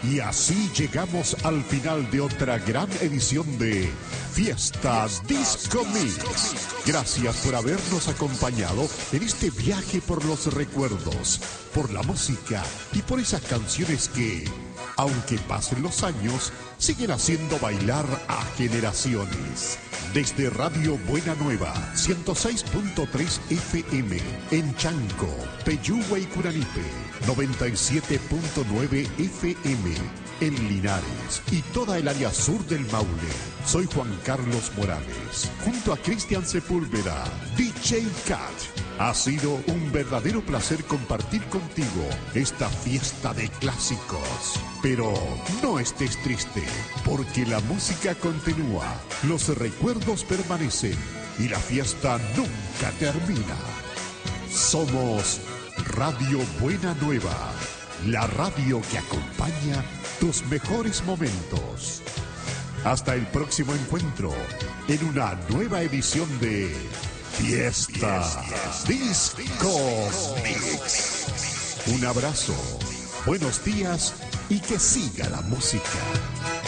Y así llegamos al final de otra gran edición de Fiesta Disco Mix. Gracias por habernos acompañado en este viaje por los recuerdos, por la música y por esas canciones que, aunque pasen los años, siguen haciendo bailar a generaciones. Desde Radio Buena Nueva, 106.3 FM, en Chanco, Peyúgue y Curanipe, 97.9 FM, en Linares y toda el área sur del Maule. Soy Juan Carlos Morales, junto a Cristian Sepúlveda, DJ Cat. Ha sido un verdadero placer compartir contigo esta fiesta de clásicos. Pero no estés triste, porque la música continúa, los recuerdos permanecen y la fiesta nunca termina. Somos Radio Buena Nueva, la radio que acompaña tus mejores momentos. Hasta el próximo encuentro en una nueva edición de Fiesta Disco Mix. Un abrazo, buenos días y que siga la música.